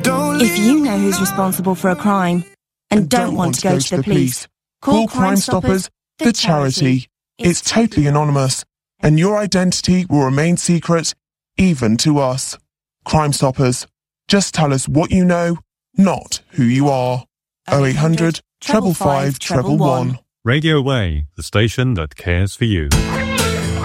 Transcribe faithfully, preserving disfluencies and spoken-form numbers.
If you know who's responsible for a crime and don't want to go to the police, call Crime Stoppers, the charity. It's totally anonymous, and your identity will remain secret, even to us. Crime Stoppers. Just tell us what you know, not who you are. oh eight hundred, five five five, one one one. Radio Way, the station that cares for you.